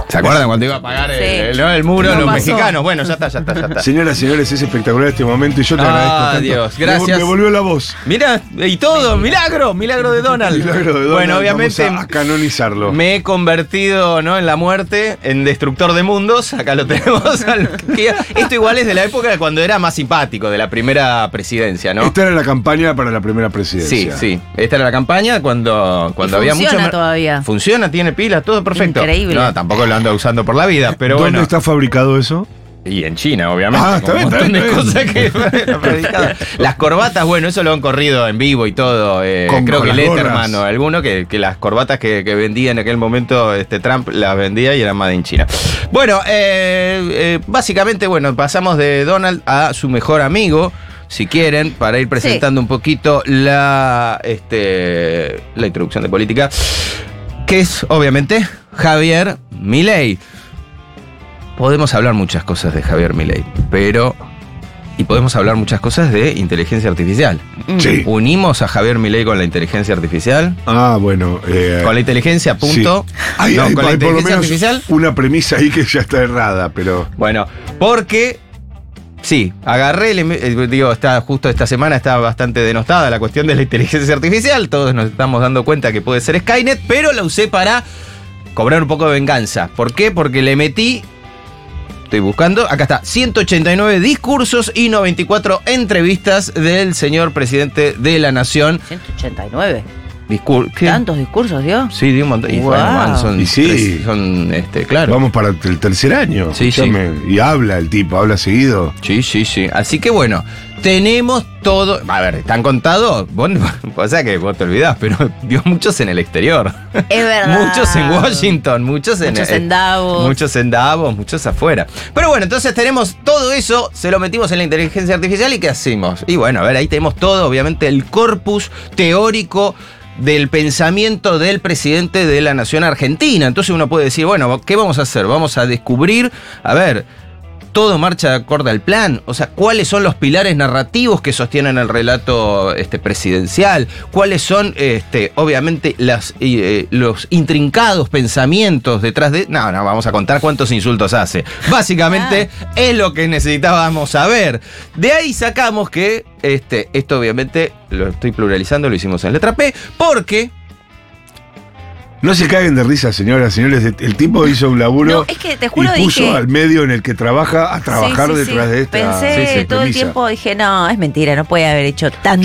¿Se acuerdan cuando iba a pagar el muro los mexicanos? Bueno, ya está. Señoras y señores, es espectacular este momento y yo te agradezco tanto. Dios, gracias. Me volvió la voz. Mira, y todo, milagro de Donald. Bueno, obviamente vamos a canonizarlo. me he convertido, ¿no?, en la muerte, en destructor de mundos. Acá lo tenemos. Esto igual es de la época de cuando era más simpático, de la primera presidencia, ¿no? Esta era la campaña para la primera presidencia. Sí. Esta era la campaña cuando había mucho. Funciona todavía. Funciona, tiene pilas, todo perfecto. Increíble. No, tampoco lo ando usando por la vida, pero ¿Dónde bueno. está fabricado eso? Y en China, obviamente. Está bien, un montón de está bien. cosas que las corbatas, bueno, eso lo han corrido en vivo y todo. Creo que las Letterman gorras. o alguno que las corbatas que vendía en aquel momento Trump las vendía y eran made in China. Bueno, básicamente, bueno, pasamos de Donald a su mejor amigo, si quieren, para ir presentando un poquito la introducción de política, que es, obviamente, Javier Milei. Podemos hablar muchas cosas de Javier Milei, y podemos hablar muchas cosas de inteligencia artificial. Sí. Unimos a Javier Milei con la inteligencia artificial. Bueno. Con la inteligencia, punto. Sí. Hay con la por lo inteligencia menos artificial. una premisa ahí que ya está errada, pero. Bueno, porque sí, agarré, justo esta semana está bastante denostada la cuestión de la inteligencia artificial. Todos nos estamos dando cuenta que puede ser Skynet, pero la usé para cobrar un poco de venganza. ¿Por qué? Porque le metí. Estoy buscando, acá está, 189 discursos y 94 entrevistas del señor presidente de la nación. 189. ¿Qué? ¿Tantos discursos dio? Sí, dio un montón. Y Wow. bueno, man, son, Y sí. claro. Vamos para el tercer año. Sí, Escuchame. Y habla el tipo, habla seguido. Sí. Así que bueno, tenemos todo. A ver, ¿están contados? O sea que vos te olvidás, pero dio muchos en el exterior. Es verdad. Muchos en Washington, muchos en Davos. Muchos en Davos, muchos afuera. Pero bueno, entonces tenemos todo eso, se lo metimos en la inteligencia artificial y ¿qué hacemos? Y bueno, a ver, ahí tenemos todo, obviamente, el corpus teórico del pensamiento del presidente de la nación argentina. Entonces uno puede decir, bueno, ¿qué vamos a hacer? Vamos a descubrir, a ver, todo marcha de acuerdo al plan. O sea, ¿cuáles son los pilares narrativos que sostienen el relato presidencial? ¿Cuáles son, obviamente, los intrincados pensamientos detrás de...? No, vamos a contar cuántos insultos hace. Básicamente es lo que necesitábamos saber. De ahí sacamos que, esto obviamente, lo estoy pluralizando, lo hicimos en letra P, porque... No se caguen de risa, señoras, señores. El tipo hizo un laburo No, es que te juro, y puso dije, al medio en el que trabaja a trabajar detrás de esta Pensé todo el premisa. tiempo, dije, no, es mentira, no puede haber hecho tanto